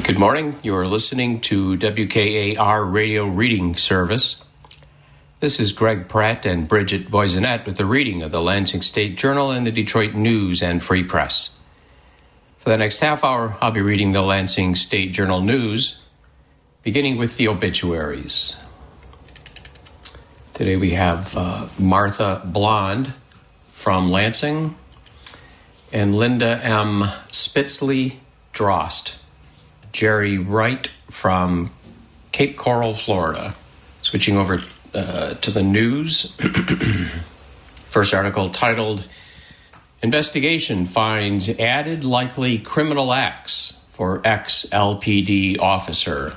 Good morning. You are listening to WKAR Radio Reading Service. This is Greg Pratt and Bridget Voisinette with the reading of the Lansing State Journal and the Detroit News and Free Press. For the next half hour, I'll be reading the Lansing State Journal News, beginning with the obituaries. Today we have Martha Blond from Lansing and Linda M. Spitzley-Drost. Jerry Wright from Cape Coral, Florida. Switching over to the news. First article titled, Investigation Finds Added Likely Criminal Acts for Ex-LPD Officer.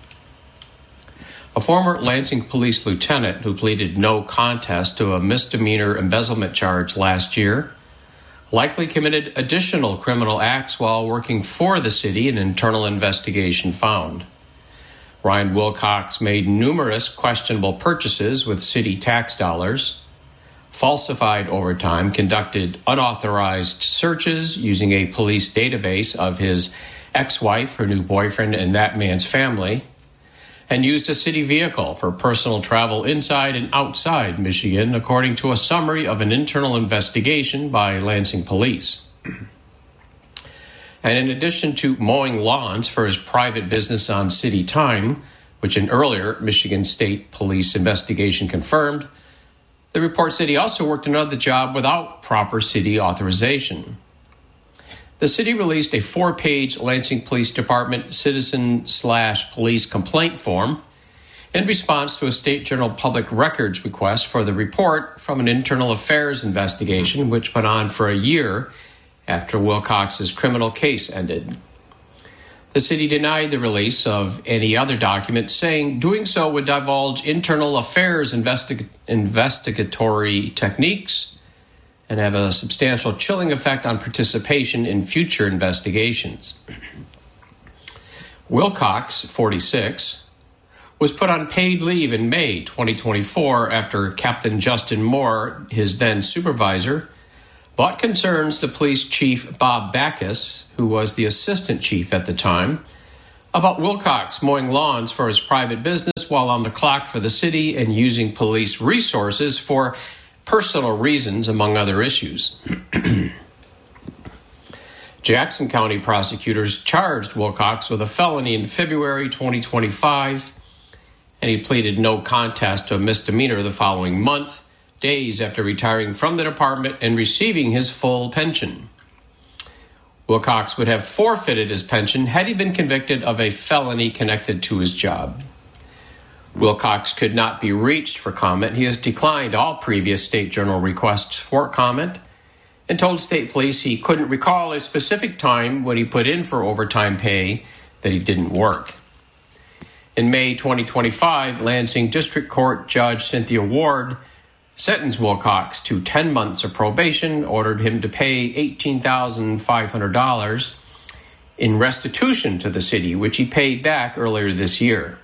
A former Lansing police lieutenant who pleaded no contest to a misdemeanor embezzlement charge last year likely committed additional criminal acts while working for the city, an internal investigation found. Ryan Wilcox made numerous questionable purchases with city tax dollars, falsified overtime, conducted unauthorized searches using a police database of his ex-wife, her new boyfriend, and that man's family, and used a city vehicle for personal travel inside and outside Michigan, according to a summary of an internal investigation by Lansing Police. And in addition to mowing lawns for his private business on city time, which an earlier Michigan State Police investigation confirmed, the report said he also worked another job without proper city authorization. The city released a 4-page Lansing Police Department citizen/police complaint form in response to a State Journal Public Records request for the report from an internal affairs investigation, which went on for a year after Wilcox's criminal case ended. The city denied the release of any other documents, saying doing so would divulge internal affairs investigatory techniques and have a substantial chilling effect on participation in future investigations. Wilcox, 46, was put on paid leave in May 2024 after Captain Justin Moore, his then supervisor, brought concerns to police chief Bob Backus, who was the assistant chief at the time, about Wilcox mowing lawns for his private business while on the clock for the city and using police resources for personal reasons, among other issues. Jackson County prosecutors charged Wilcox with a felony in February 2025, and he pleaded no contest to a misdemeanor the following month, days after retiring from the department and receiving his full pension. Wilcox would have forfeited his pension had he been convicted of a felony connected to his job. Wilcox could not be reached for comment. He has declined all previous State Journal requests for comment and told state police he couldn't recall a specific time when he put in for overtime pay that he didn't work. In May 2025, Lansing District Court Judge Cynthia Ward sentenced Wilcox to 10 months of probation, ordered him to pay $18,500 in restitution to the city, which he paid back earlier this year.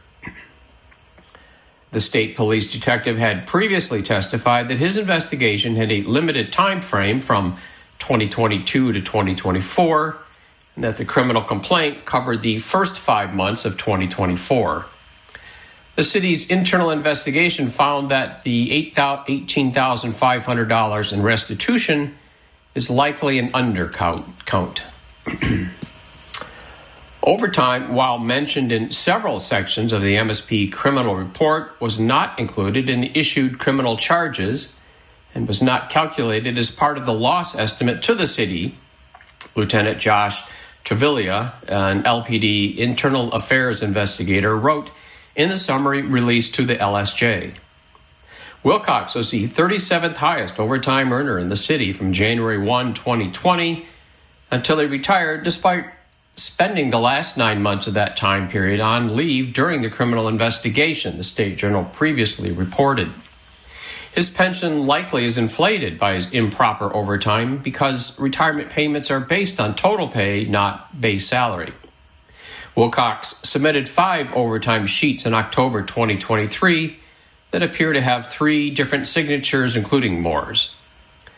The state police detective had previously testified that his investigation had a limited time frame from 2022 to 2024, and that the criminal complaint covered the first 5 months of 2024. The city's internal investigation found that the $18,500 in restitution is likely an undercount. Overtime, while mentioned in several sections of the MSP criminal report, was not included in the issued criminal charges and was not calculated as part of the loss estimate to the city. Lieutenant Josh Travaglia, an LPD internal affairs investigator, wrote in the summary released to the LSJ. Wilcox was the 37th highest overtime earner in the city from January 1, 2020 until he retired, despite spending the last 9 months of that time period on leave during the criminal investigation, the State Journal previously reported. His pension likely is inflated by his improper overtime because retirement payments are based on total pay, not base salary. Wilcox submitted 5 overtime sheets in October 2023 that appear to have 3 different signatures, including Moore's.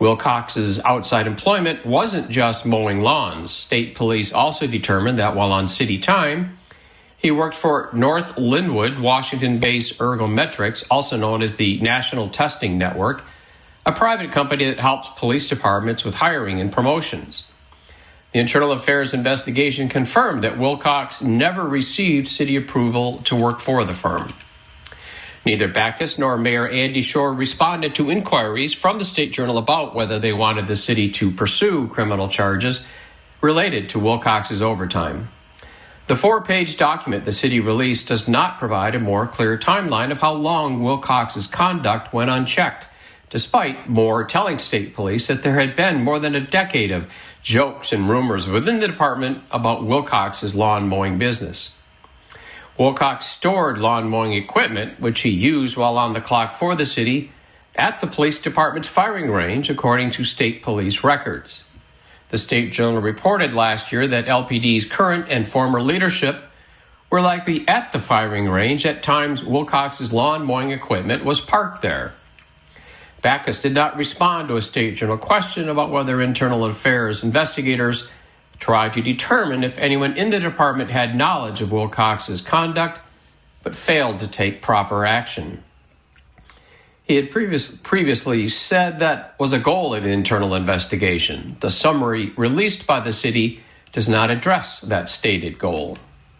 Wilcox's outside employment wasn't just mowing lawns. State police also determined that while on city time, he worked for North Linwood, Washington-based Ergometrics, also known as the National Testing Network, a private company that helps police departments with hiring and promotions. The Internal Affairs investigation confirmed that Wilcox never received city approval to work for the firm. Neither Backus nor Mayor Andy Shore responded to inquiries from the State Journal about whether they wanted the city to pursue criminal charges related to Wilcox's overtime. The 4-page document the city released does not provide a more clear timeline of how long Wilcox's conduct went unchecked, despite Moore telling state police that there had been more than a decade of jokes and rumors within the department about Wilcox's lawn mowing business. Wilcox stored lawn mowing equipment, which he used while on the clock for the city, at the police department's firing range, according to state police records. The State Journal reported last year that LPD's current and former leadership were likely at the firing range at times Wilcox's lawn mowing equipment was parked there. Backus did not respond to a State Journal question about whether Internal Affairs investigators tried to determine if anyone in the department had knowledge of Wilcox's conduct, but failed to take proper action. He had previously said that was a goal of the internal investigation. The summary released by the city does not address that stated goal.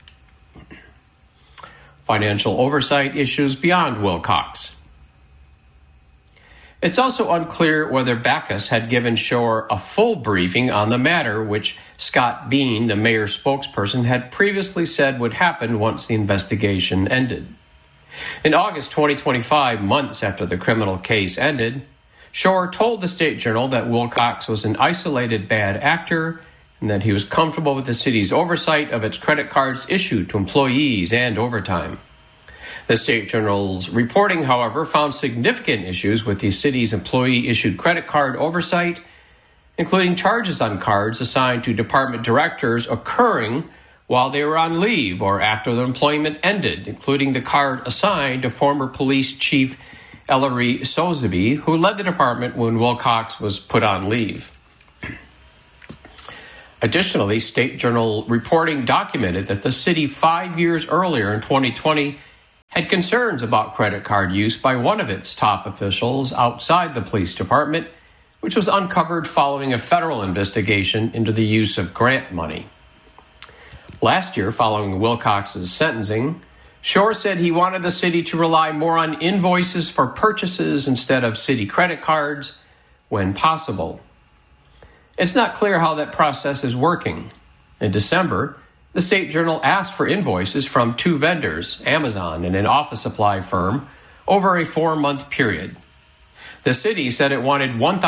Financial oversight issues beyond Wilcox. It's also unclear whether Backus had given Shore a full briefing on the matter, which Scott Bean, the mayor's spokesperson, had previously said would happen once the investigation ended. In August 2025, months after the criminal case ended, Shore told the State Journal that Wilcox was an isolated bad actor and that he was comfortable with the city's oversight of its credit cards issued to employees and overtime. The State Journal's reporting, however, found significant issues with the city's employee-issued credit card oversight, including charges on cards assigned to department directors occurring while they were on leave or after their employment ended, including the card assigned to former police chief Ellery Sotheby, who led the department when Wilcox was put on leave. Additionally, State Journal reporting documented that the city 5 years earlier in 2020 had concerns about credit card use by one of its top officials outside the police department, which was uncovered following a federal investigation into the use of grant money. Last year, following Wilcox's sentencing, Shore said he wanted the city to rely more on invoices for purchases instead of city credit cards when possible. It's not clear how that process is working. In December, the State Journal asked for invoices from 2 vendors, Amazon and an office supply firm, over a 4-month period. The city said it wanted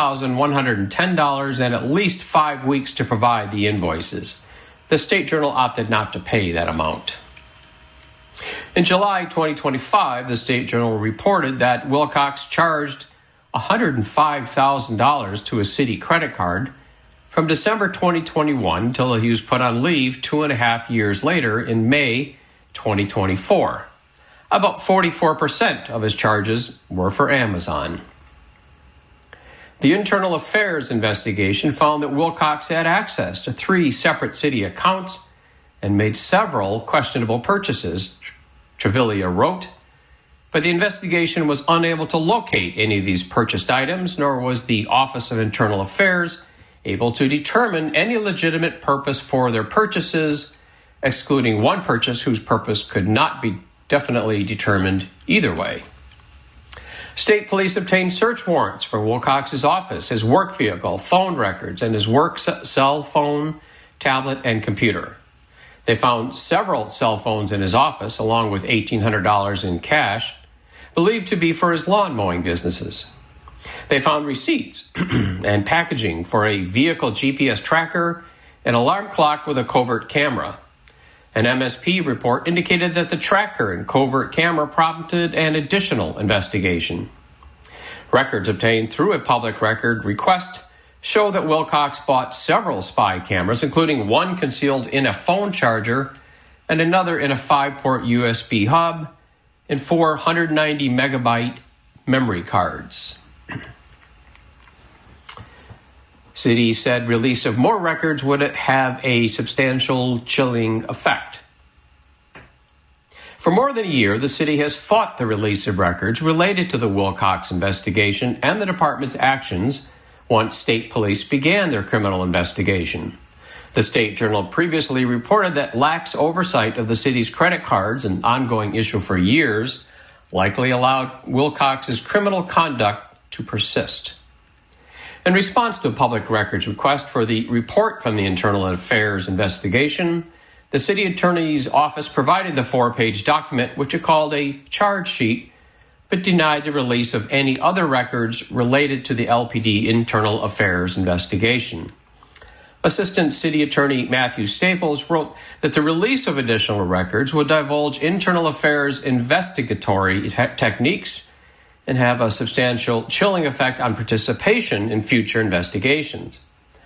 $1,110 and at least 5 weeks to provide the invoices. The State Journal opted not to pay that amount. In July 2025, the State Journal reported that Wilcox charged $105,000 to a city credit card from December 2021 until he was put on leave 2.5 years later in May 2024. About 44% of his charges were for Amazon. The Internal Affairs investigation found that Wilcox had access to 3 separate city accounts and made several questionable purchases, Travalia wrote, but the investigation was unable to locate any of these purchased items, nor was the Office of Internal Affairs able to determine any legitimate purpose for their purchases, excluding one purchase whose purpose could not be definitely determined either way. State police obtained search warrants for Wilcox's office, his work vehicle, phone records, and his work cell phone, tablet, and computer. They found several cell phones in his office, along with $1,800 in cash, believed to be for his lawn mowing businesses. They found receipts and packaging for a vehicle GPS tracker, an alarm clock with a covert camera. An MSP report indicated that the tracker and covert camera prompted an additional investigation. Records obtained through a public record request show that Wilcox bought several spy cameras, including one concealed in a phone charger and another in a 5-port USB hub and 490 megabyte memory cards. City said release of more records would have a substantial chilling effect. For more than a year, the city has fought the release of records related to the Wilcox investigation and the department's actions once state police began their criminal investigation. The State Journal previously reported that lax oversight of the city's credit cards, an ongoing issue for years, likely allowed Wilcox's criminal conduct to persist. In response to a public records request for the report from the Internal Affairs investigation, the city attorney's office provided the 4-page document, which it called a charge sheet, but denied the release of any other records related to the LPD Internal Affairs investigation. Assistant City Attorney Matthew Staples wrote that the release of additional records would divulge Internal Affairs investigatory techniques and have a substantial chilling effect on participation in future investigations.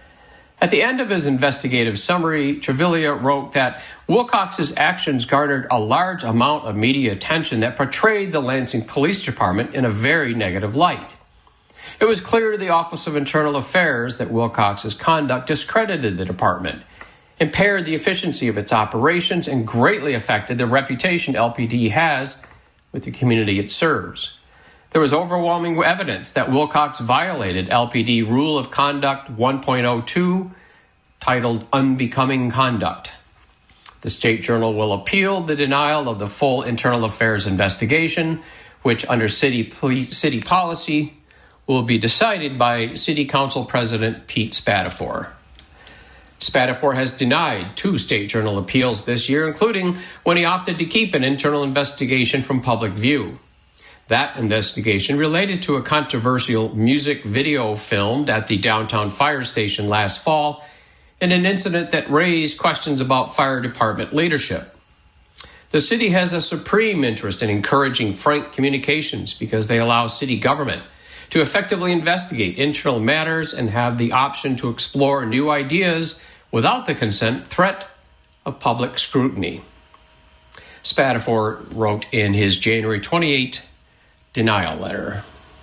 At the end of his investigative summary, Travaglia wrote that Wilcox's actions garnered a large amount of media attention that portrayed the Lansing Police Department in a very negative light. It was clear to the Office of Internal Affairs that Wilcox's conduct discredited the department, impaired the efficiency of its operations, and greatly affected the reputation LPD has with the community it serves. There was overwhelming evidence that Wilcox violated LPD Rule of Conduct 1.02, titled Unbecoming Conduct. The State Journal will appeal the denial of the full Internal Affairs investigation, which under city policy will be decided by City Council President Pete Spatafor. Spatafor has denied 2 State Journal appeals this year, including when he opted to keep an internal investigation from public view. That investigation related to a controversial music video filmed at the downtown fire station last fall and an incident that raised questions about fire department leadership. The city has a supreme interest in encouraging frank communications because they allow city government to effectively investigate internal matters and have the option to explore new ideas without the threat of public scrutiny. Spatafor wrote in his January 28 denial letter.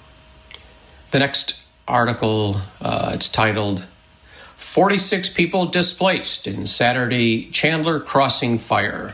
The next article, it's titled 46 People Displaced in Saturday Chandler Crossing Fire.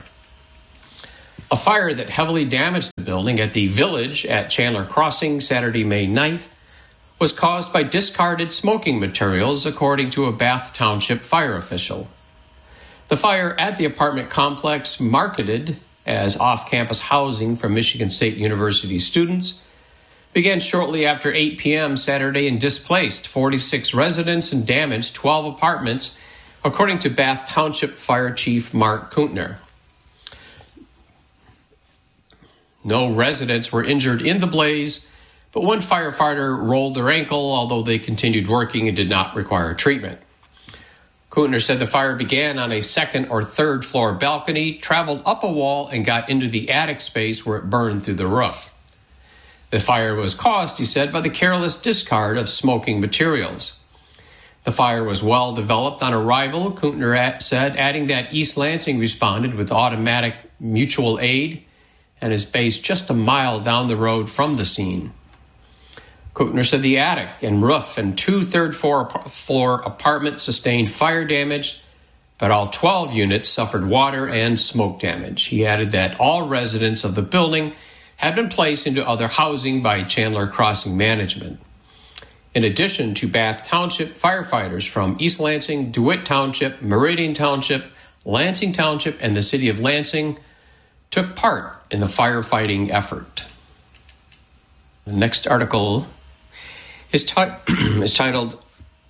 A fire that heavily damaged the building at the Village at Chandler Crossing Saturday, May 9th, was caused by discarded smoking materials, according to a Bath Township fire official. The fire at the apartment complex, marketed as off-campus housing for Michigan State University students, began shortly after 8 p.m. Saturday and displaced 46 residents and damaged 12 apartments, according to Bath Township Fire Chief Mark Kuntner. No residents were injured in the blaze, but one firefighter rolled their ankle, although they continued working and did not require treatment. Kuntner said the fire began on a 2nd or 3rd floor balcony, traveled up a wall, and got into the attic space where it burned through the roof. The fire was caused, he said, by the careless discard of smoking materials. The fire was well developed on arrival, Kuntner said, adding that East Lansing responded with automatic mutual aid and is based just a mile down the road from the scene. Kuntner said the attic and roof and 2 third-floor apartments sustained fire damage, but all 12 units suffered water and smoke damage. He added that all residents of the building had been placed into other housing by Chandler Crossing Management. In addition to Bath Township, firefighters from East Lansing, DeWitt Township, Meridian Township, Lansing Township, and the city of Lansing took part in the firefighting effort. The next article is titled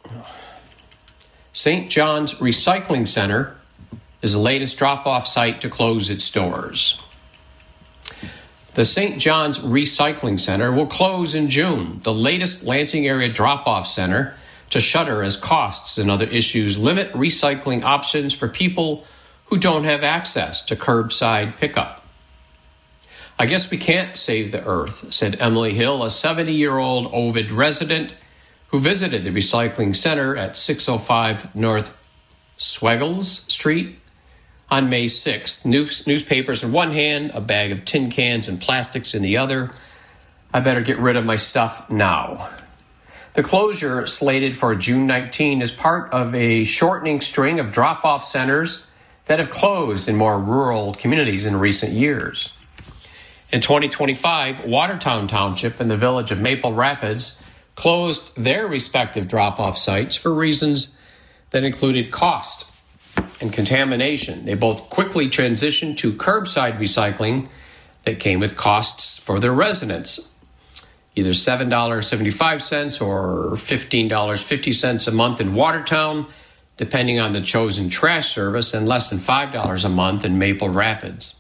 St. John's Recycling Center is the latest drop-off site to close its doors. The St. John's Recycling Center will close in June, the latest Lansing area drop-off center to shutter as costs and other issues limit recycling options for people who don't have access to curbside pickup. I guess we can't save the earth, said Emily Hill, a 70-year-old Ovid resident who visited the recycling center at 605 North Swegels Street on May 6th. Newspapers in one hand, a bag of tin cans and plastics in the other. I better get rid of my stuff now. The closure, slated for June 19, is part of a shortening string of drop-off centers that have closed in more rural communities in recent years. In 2025, Watertown Township and the village of Maple Rapids closed their respective drop-off sites for reasons that included cost and contamination. They both quickly transitioned to curbside recycling that came with costs for their residents, either $7.75 or $15.50 a month in Watertown, depending on the chosen trash service, and less than $5 a month in Maple Rapids.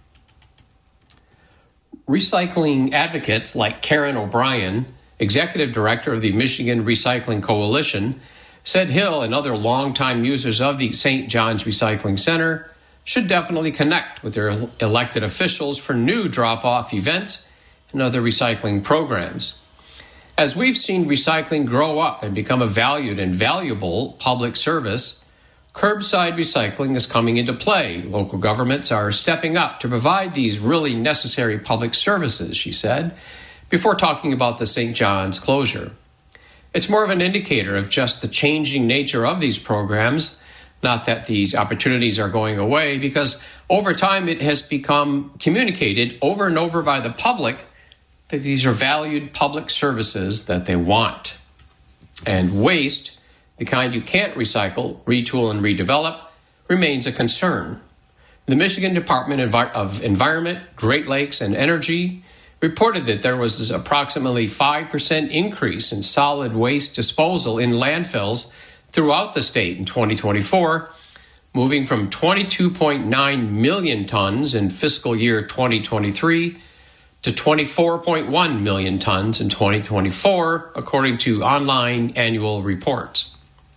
Recycling advocates like Karen O'Brien, executive director of the Michigan Recycling Coalition, said Hill and other longtime users of the St. John's Recycling Center should definitely connect with their elected officials for new drop-off events and other recycling programs. As we've seen recycling grow up and become a valued and valuable public service, curbside recycling is coming into play. Local governments are stepping up to provide these really necessary public services, she said, before talking about the St. John's closure. It's more of an indicator of just the changing nature of these programs, not that these opportunities are going away, because over time it has become communicated over and over by the public that these are valued public services that they want. And waste, the kind you can't recycle, retool, and redevelop, remains a concern. The Michigan Department of Environment, Great Lakes, and Energy reported that there was approximately 5% increase in solid waste disposal in landfills throughout the state in 2024, moving from 22.9 million tons in fiscal year 2023 to 24.1 million tons in 2024, according to online annual reports.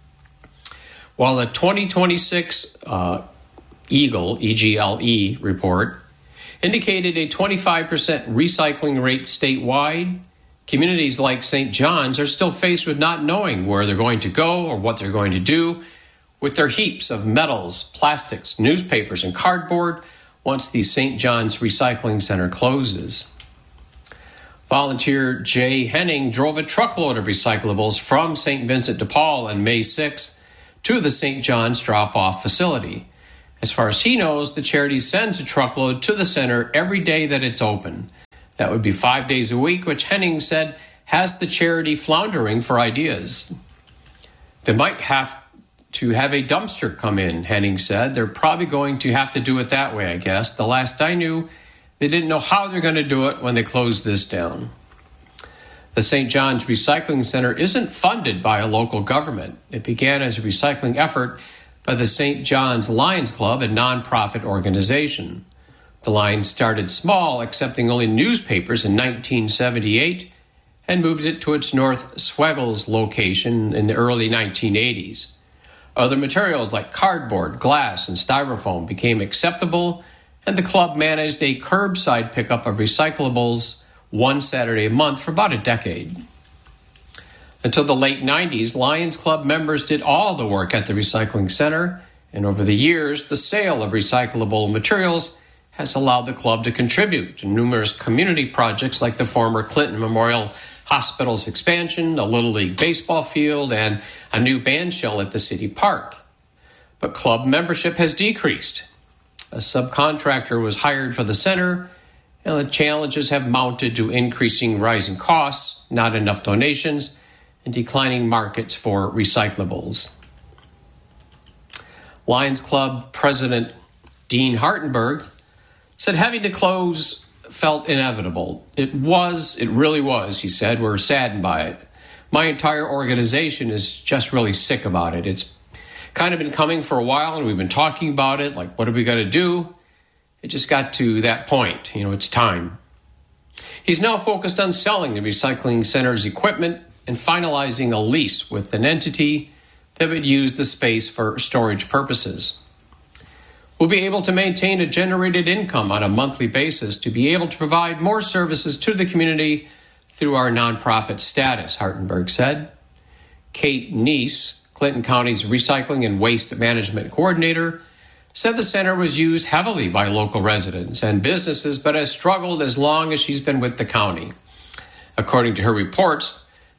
While the 2026 EGLE, EGLE report indicated a 25% recycling rate statewide, communities like St. John's are still faced with not knowing where they're going to go or what they're going to do with their heaps of metals, plastics, newspapers, and cardboard once the St. John's Recycling Center closes. Volunteer Jay Henning drove a truckload of recyclables from St. Vincent de Paul on May 6th to the St. John's drop-off facility. As far as he knows, the charity sends a truckload to the center every day that it's open. That would be 5 days a week, which Henning said has the charity floundering for ideas. They might have to have a dumpster come in, Henning said. They're probably going to have to do it that way, I guess. The last I knew, they didn't know how they're going to do it when they closed this down. The St. John's Recycling Center isn't funded by a local government. It began as a recycling effort by the St. John's Lions Club, a nonprofit organization. The Lions started small, accepting only newspapers in 1978, and moved it to its North Schwegels location in the early 1980s. Other materials like cardboard, glass, and styrofoam became acceptable, and the club managed a curbside pickup of recyclables one Saturday a month for about a decade. Until the late 90s, Lions Club members did all the work at the recycling center, and over the years, the sale of recyclable materials has allowed the club to contribute to numerous community projects like the former Clinton Memorial Hospital's expansion, a Little League baseball field, and a new band shell at the city park. But club membership has decreased. A subcontractor was hired for the center, and the challenges have mounted to increasing rising costs, not enough donations, and declining markets for recyclables. Lions Club President Dean Hartenberg said having to close felt inevitable. It really was, he said. We're saddened by it. My entire organization is just really sick about it. It's kind of been coming for a while, and we've been talking about it, like, what are we going to do? It just got to that point. It's time. He's now focused on selling the recycling center's equipment and finalizing a lease with an entity that would use the space for storage purposes. We'll be able to maintain a generated income on a monthly basis to be able to provide more services to the community through our nonprofit status, Hartenberg said. Kate Neese, Clinton County's Recycling and Waste Management Coordinator, said the center was used heavily by local residents and businesses, but has struggled as long as she's been with the county. According to her reports,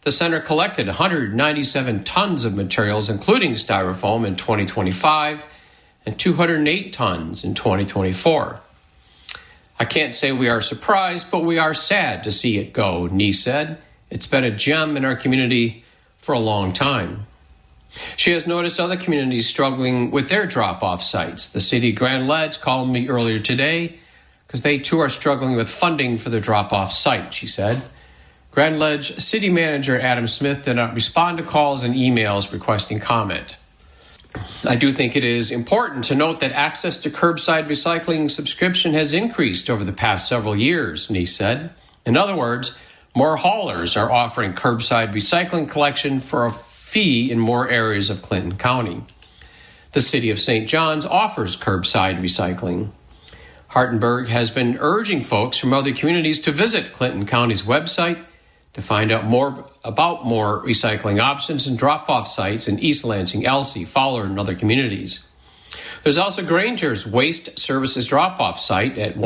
The center collected 197 tons of materials, including styrofoam, in 2025 and 208 tons in 2024. I can't say we are surprised, but we are sad to see it go, Nee said. It's been a gem in our community for a long time. She has noticed other communities struggling with their drop-off sites. The city of Grand Ledge called me earlier today because they too are struggling with funding for the drop-off site, she said. Grand Ledge City Manager Adam Smith did not respond to calls and emails requesting comment. I do think it is important to note that access to curbside recycling subscription has increased over the past several years, Nee said. In other words, more haulers are offering curbside recycling collection for a fee in more areas of Clinton County. The city of St. John's offers curbside recycling. Hartenberg has been urging folks from other communities to visit Clinton County's website to find out more about more recycling options and drop-off sites in East Lansing, Elsie, Fowler, and other communities. There's also Granger's Waste Services drop-off site at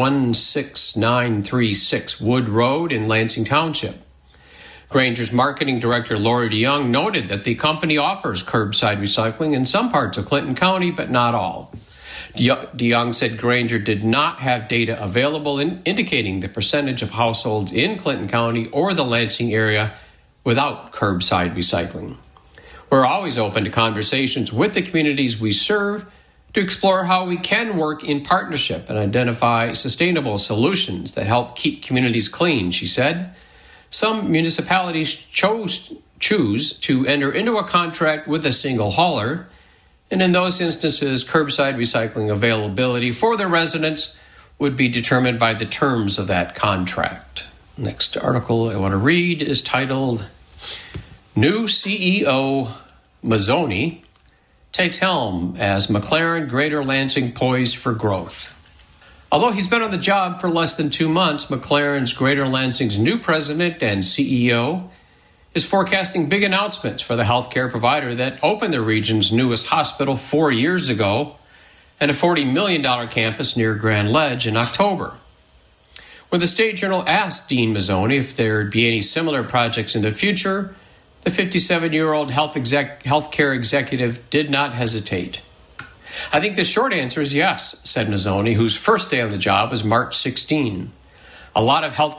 16936 Wood Road in Lansing Township. Granger's marketing director, Lori DeYoung, noted that the company offers curbside recycling in some parts of Clinton County, but not all. DeYoung said Granger did not have data available indicating the percentage of households in Clinton County or the Lansing area without curbside recycling. We're always open to conversations with the communities we serve to explore how we can work in partnership and identify sustainable solutions that help keep communities clean, she said. Some municipalities choose to enter into a contract with a single hauler, and in those instances, curbside recycling availability for the residents would be determined by the terms of that contract. Next article I want to read is titled, New CEO Mazzoni Takes Helm as McLaren Greater Lansing Poised for Growth. Although he's been on the job for less than 2 months, McLaren's Greater Lansing's new president and CEO is forecasting big announcements for the healthcare provider that opened the region's newest hospital 4 years ago and a $40 million campus near Grand Ledge in October. When the State Journal asked Dean Mazzoni if there'd be any similar projects in the future, the 57-year-old healthcare executive did not hesitate. I think the short answer is yes, said Mazzoni, whose first day on the job was March 16. A lot of healthcare